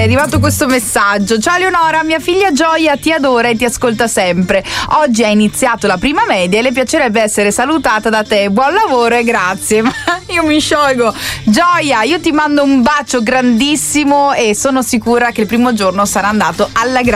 arrivato questo messaggio. Ciao Leonora, mia figlia Gioia ti adora e ti ascolta sempre. Oggi ha iniziato la prima media e le piacerebbe essere salutata da te. Buon lavoro e grazie. Ma io mi sciolgo. Gioia, io ti mando un bacio grandissimo e sono sicura che il primo giorno sarà andato alla grande.